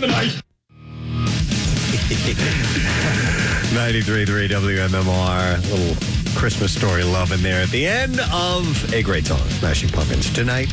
spend the night. 93.3 WMMR. A little Christmas story love in there at the end of a great song, Smashing Pumpkins. Tonight.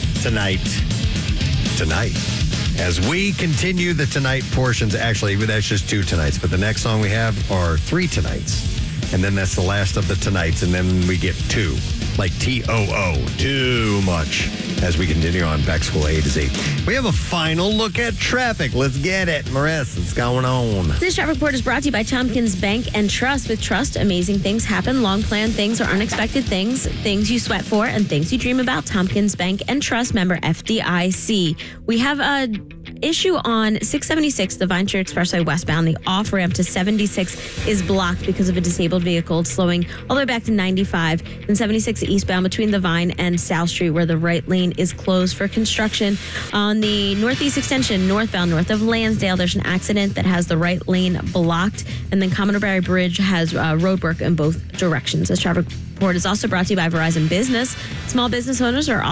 As we continue the tonight portions, actually, that's just 2 tonights, but the next song we have are 3 tonights. And then that's the last of the tonights, and then we get 2. Like TOO. Too much. As we continue on Back School A to Z. We have a final look at traffic. Let's get it. Marissa, what's going on? This traffic report is brought to you by Tompkins Bank and Trust. With Trust, amazing things happen. Long-planned things or unexpected things. Things you sweat for and things you dream about. Tompkins Bank and Trust, member FDIC. We have a issue on 676, the Vine Street Expressway westbound. The off-ramp to 76 is blocked because of a disabled vehicle, slowing all the way back to 95. And 76 eastbound between the Vine and South Street, where the right lane is closed for construction. On the Northeast Extension, northbound, north of Lansdale, there's an accident that has the right lane blocked. And then Commodore Barry Bridge has roadwork in both directions. This traffic report is also brought to you by Verizon Business. Small business owners are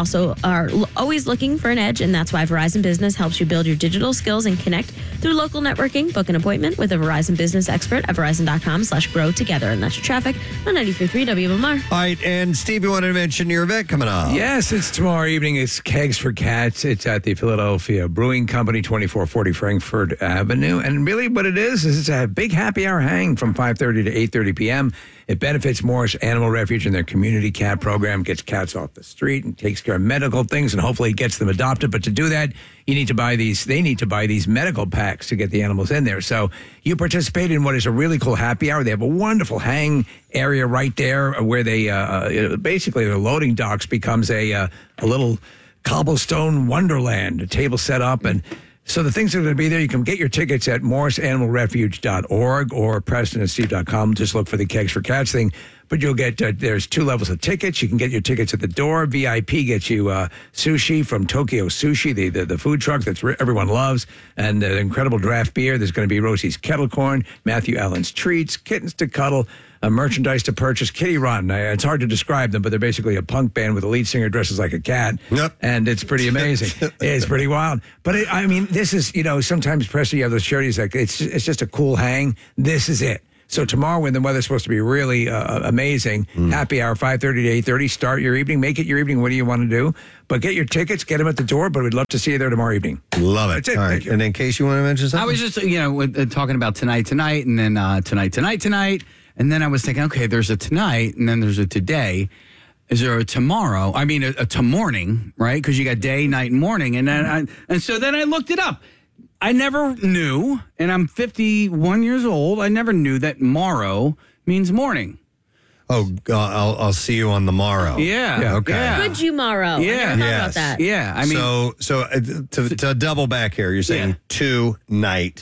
always looking for an edge, and that's why Verizon Business helps you build your digital skills and connect through local networking. Book an appointment with a Verizon Business expert at verizon.com/grow together. And that's your traffic on 93.3 WMMR. All right, and Steve, you wanted to mention your event coming up. Yes, it's tomorrow evening. It's Kegs for Cats. It's at the Philadelphia Brewing Company, 2440 Frankfurt Avenue. And really what it is it's a big happy hour hang from 5:30 to 8:30 p.m. It benefits Morris Animal Refuge and their community cat program, gets cats off the street and takes care of medical things, and hopefully gets them adopted. But to do that, they need to buy these medical packs to get the animals in there. So you participate in what is a really cool happy hour. They have a wonderful hang area right there where they basically their loading docks becomes a little cobblestone wonderland, a table set up. And so the things that are going to be there, you can get your tickets at morrisanimalrefuge.org or PrestonandSteve.com. Just look for the Kegs for Cats thing. But you'll get, there's 2 levels of tickets. You can get your tickets at the door. VIP gets you sushi from Tokyo Sushi, the food truck that everyone loves, and incredible draft beer. There's going to be Rosie's Kettle Corn, Matthew Allen's Treats, Kittens to Cuddle, merchandise to purchase, Kitty Rotten. It's hard to describe them, but they're basically a punk band with a lead singer dresses like a cat. Yep. And it's pretty amazing. It's pretty wild. But this is, sometimes, Preston, you have those charities, like it's just a cool hang. This is it. So tomorrow, when the weather's supposed to be really amazing, happy hour, 5:30 to 8:30, start your evening, make it your evening. What do you want to do? But get your tickets, get them at the door, but we'd love to see you there tomorrow evening. Love it. That's it. All right. And in case you want to mention something? I was just, talking about tonight, and then tonight. And then I was thinking, okay, there's a tonight, and then there's a today. Is there a tomorrow? I mean, a to morning, right? Because you got day, night, and morning. And then so then I looked it up. I never knew, and I'm 51 years old, I never knew that morrow means morning. Oh, I'll see you on the morrow. Yeah. Okay. Yeah. Good you, Morrow. Yeah. I never thought about that. Yeah. I mean, so to double back here, you're saying tonight,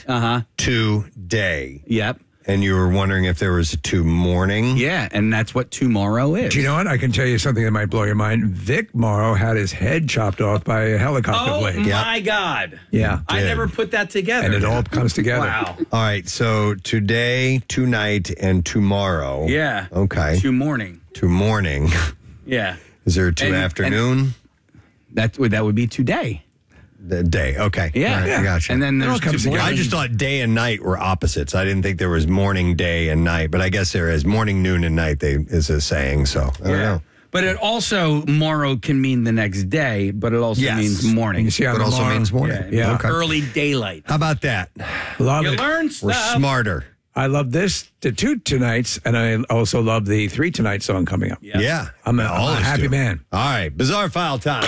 today. Yep. And you were wondering if there was a to morning? Yeah, and that's what tomorrow is. Do you know what? I can tell you something that might blow your mind. Vic Morrow had his head chopped off by a helicopter blade. My God. Yeah. I never put that together. And it all comes together. Wow. All right, so today, tonight, and tomorrow. Yeah. Okay. To morning. To morning. Yeah. Is there a to afternoon? That would be today. The day. Okay. Yeah. All right, I gotcha. And then It all there's comes together. I just thought day and night were opposites. I didn't think there was morning, day, and night. But I guess there is morning, noon, and night. Is a saying. So I don't know. But it also, morrow can mean the next day, but it also means morning. You see how But also tomorrow- means morning. Yeah. Okay. Early daylight. How about that? Love You it. learn We're stuff. smarter. I love this, the 2 tonights, and I also love the 3 tonight song coming up. Yeah. I'm a All is happy to. man. All right. Bizarre File time.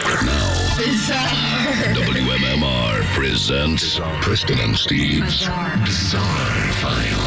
WMMR presents Preston and Steve's Bizarre File.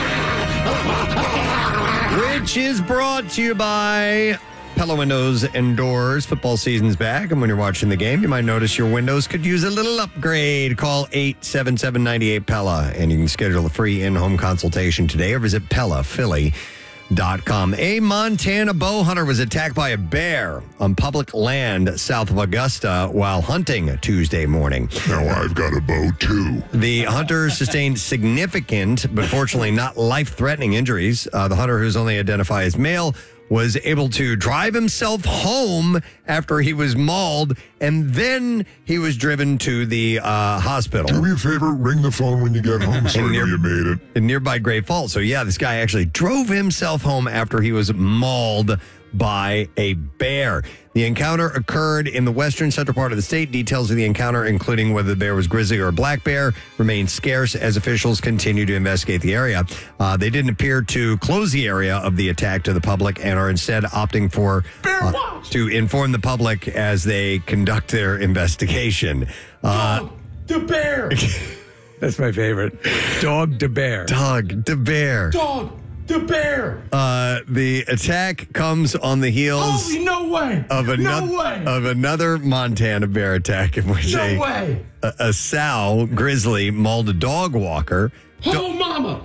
Which is brought to you by Pella Windows and Doors. Football season's back, and when you're watching the game, you might notice your windows could use a little upgrade. Call 877-98-PELLA, and you can schedule a free in-home consultation today or visit PellaPhilly.com. A Montana bow hunter was attacked by a bear on public land south of Augusta while hunting Tuesday morning. Now I've got a bow too. The hunter sustained significant, but fortunately not life-threatening injuries. The hunter, who's only identified as male, was able to drive himself home after he was mauled, and then he was driven to the hospital. Do me a favor, ring the phone when you get home so I know you made it. In nearby Great Falls. So, yeah, this guy actually drove himself home after he was mauled by a bear. The encounter occurred in the western central part of the state. Details of the encounter, including whether the bear was grizzly or a black bear, remain scarce as officials continue to investigate the area. They didn't appear to close the area of the attack to the public and are instead opting for to inform the public as they conduct their investigation. Dog the bear. That's my favorite. Dog the bear. Dog the bear. Dog the bear. The attack comes on the heels Holy no way. of another Montana bear attack in which No way. a sow grizzly mauled a dog walker Oh, mama.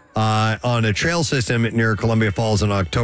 on a trail system near Columbia Falls on August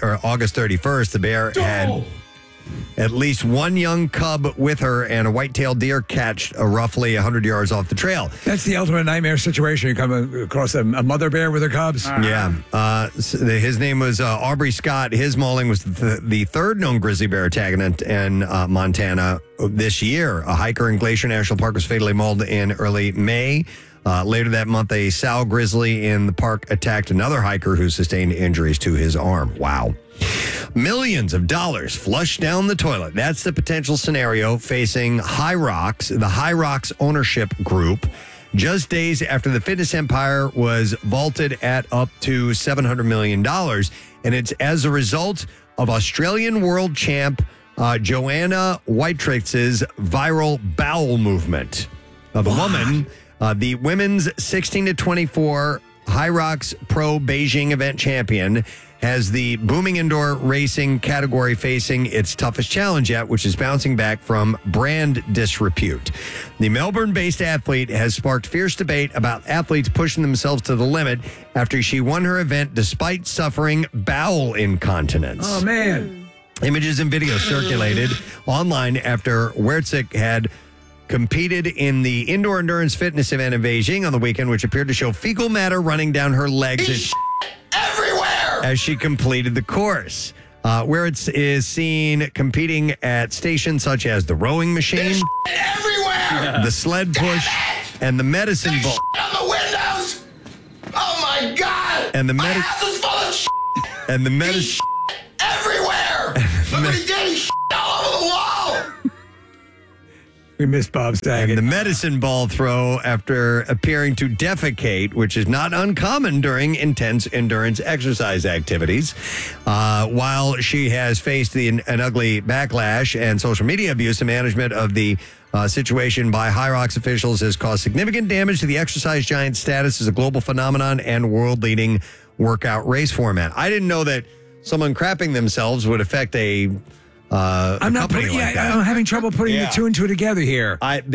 31st. The bear had Dog. at least one young cub with her, and a white-tailed deer catched roughly 100 yards off the trail. That's the ultimate nightmare situation. You come across a mother bear with her cubs. Yeah. His name was Aubrey Scott. His mauling was the third known grizzly bear attack in Montana this year. A hiker in Glacier National Park was fatally mauled in early May. Later that month, a sow grizzly in the park attacked another hiker who sustained injuries to his arm. Wow. Millions of dollars flushed down the toilet. That's the potential scenario facing High Rocks, the High Rocks ownership group, just days after the fitness empire was vaulted at up to $700 million. And it's as a result of Australian world champ Joanna Whitetrix's viral bowel movement. The woman, the women's 16 to 24 High Rocks Pro Beijing event champion, has the booming indoor racing category facing its toughest challenge yet, which is bouncing back from brand disrepute. The Melbourne-based athlete has sparked fierce debate about athletes pushing themselves to the limit after she won her event despite suffering bowel incontinence. Oh, man. Images and videos circulated online after Wertzik had competed in the indoor endurance fitness event in Beijing on the weekend, which appeared to show fecal matter running down her legs as she completed the course. Wertz is seen competing at stations such as the rowing machine, the sled push, and the medicine ball. On the windows. Oh my God. And the My house is full of shit. and the medicine Everywhere. Look what he did. He shit all over the wall. We miss Bob Saget. and the medicine ball throw after appearing to defecate, which is not uncommon during intense endurance exercise activities. While she has faced an ugly backlash and social media abuse, the management of the situation by High Rocks officials has caused significant damage to the exercise giant's status as a global phenomenon and world-leading workout race format. I didn't know that someone crapping themselves would affect a I'm not company putting, like that. I'm having trouble putting the two and two together here.